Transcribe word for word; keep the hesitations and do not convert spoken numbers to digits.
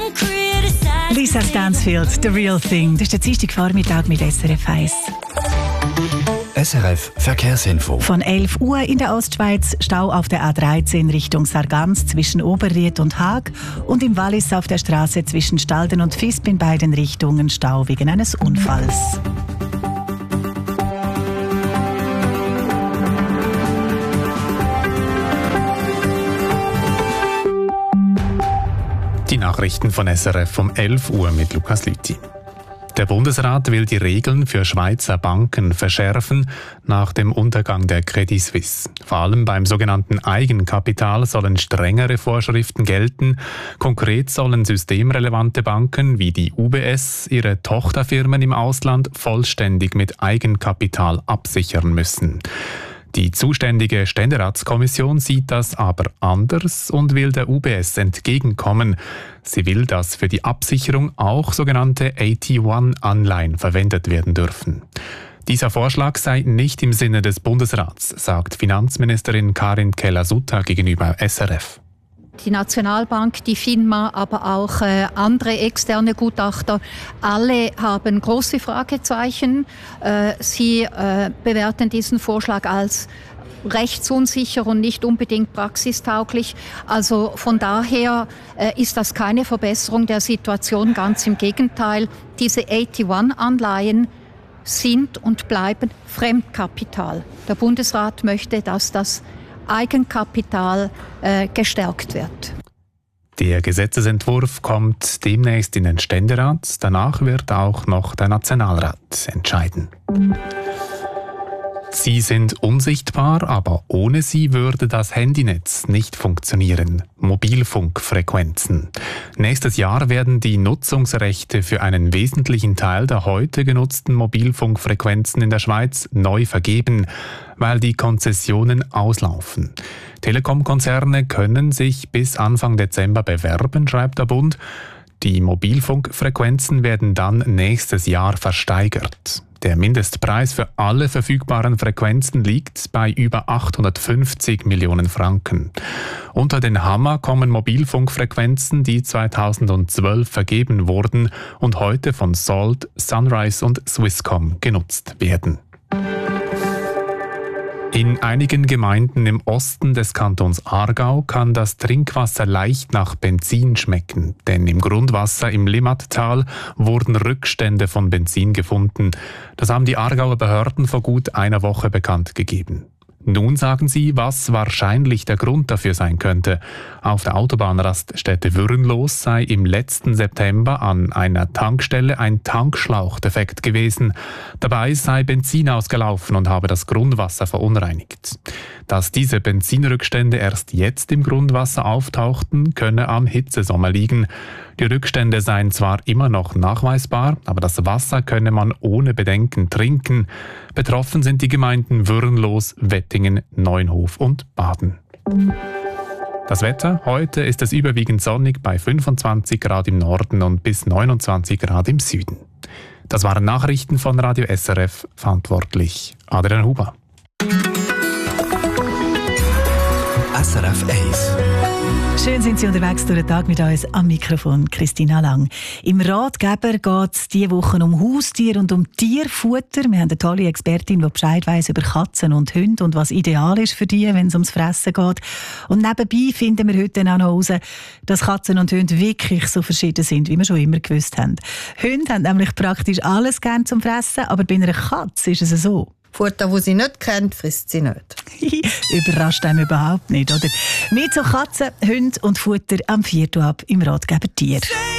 Lisa Stansfield, The Real Thing. Das ist der Dienstagvormittag mit S R F eins. S R F Verkehrsinfo. Von elf Uhr in der Ostschweiz Stau auf der A dreizehn Richtung Sargans zwischen Oberried und Haag und im Wallis auf der Straße zwischen Stalden und Visp in beiden Richtungen Stau wegen eines Unfalls. Die Nachrichten von S R F um elf Uhr mit Lukas Lüthi. Der Bundesrat will die Regeln für Schweizer Banken verschärfen nach dem Untergang der Credit Suisse. Vor allem beim sogenannten Eigenkapital sollen strengere Vorschriften gelten. Konkret sollen systemrelevante Banken wie die U B S ihre Tochterfirmen im Ausland vollständig mit Eigenkapital absichern müssen. Die zuständige Ständeratskommission sieht das aber anders und will der U B S entgegenkommen. Sie will, dass für die Absicherung auch sogenannte A T eins Anleihen verwendet werden dürfen. Dieser Vorschlag sei nicht im Sinne des Bundesrats, sagt Finanzministerin Karin Keller-Sutter gegenüber S R F. Die Nationalbank, die FINMA, aber auch äh, andere externe Gutachter, alle haben große Fragezeichen. Äh, sie äh, bewerten diesen Vorschlag als rechtsunsicher und nicht unbedingt praxistauglich. Also von daher äh, ist das keine Verbesserung der Situation, ganz im Gegenteil. Diese A T eins Anleihen sind und bleiben Fremdkapital. Der Bundesrat möchte, dass das Eigenkapital äh, gestärkt wird. Der Gesetzesentwurf kommt demnächst in den Ständerat. Danach wird auch noch der Nationalrat entscheiden. Sie sind unsichtbar, aber ohne sie würde das Handynetz nicht funktionieren. Mobilfunkfrequenzen. Nächstes Jahr werden die Nutzungsrechte für einen wesentlichen Teil der heute genutzten Mobilfunkfrequenzen in der Schweiz neu vergeben, weil die Konzessionen auslaufen. Telekom-Konzerne können sich bis Anfang Dezember bewerben, schreibt der Bund. Die Mobilfunkfrequenzen werden dann nächstes Jahr versteigert. Der Mindestpreis für alle verfügbaren Frequenzen liegt bei über achthundertfünfzig Millionen Franken. Unter den Hammer kommen Mobilfunkfrequenzen, die zweitausendzwölf vergeben wurden und heute von Salt, Sunrise und Swisscom genutzt werden. In einigen Gemeinden im Osten des Kantons Aargau kann das Trinkwasser leicht nach Benzin schmecken, denn im Grundwasser im Limmattal wurden Rückstände von Benzin gefunden. Das haben die Aargauer Behörden vor gut einer Woche bekannt gegeben. Nun sagen sie, was wahrscheinlich der Grund dafür sein könnte. Auf der Autobahnraststätte Würrenlos sei im letzten September an einer Tankstelle ein Tankschlauch defekt gewesen. Dabei sei Benzin ausgelaufen und habe das Grundwasser verunreinigt. Dass diese Benzinrückstände erst jetzt im Grundwasser auftauchten, könne am Hitzesommer liegen. Die Rückstände seien zwar immer noch nachweisbar, aber das Wasser könne man ohne Bedenken trinken. Betroffen sind die Gemeinden Würrenlos, Wettingen, Neunhof und Baden. Das Wetter: Heute ist es überwiegend sonnig bei fünfundzwanzig Grad im Norden und bis neunundzwanzig Grad im Süden. Das waren Nachrichten von Radio S R F, verantwortlich Adrian Huber. S R F eins. Schön sind Sie unterwegs durch den Tag mit uns, am Mikrofon Christina Lang. Im Ratgeber geht es diese Woche um Haustiere und um Tierfutter. Wir haben eine tolle Expertin, die Bescheid weiss über Katzen und Hunde und was ideal ist für die, wenn es ums Fressen geht. Und nebenbei finden wir heute auch noch heraus, dass Katzen und Hunde wirklich so verschieden sind, wie wir schon immer gewusst haben. Hunde haben nämlich praktisch alles gern zum Fressen, aber bei einer Katze ist es so. Futter, das sie nicht kennt, frisst sie nicht. Überrascht einem überhaupt nicht, oder? Mit so Katzen, Hunden und Futter am Viertel ab im Ratgeber Tier.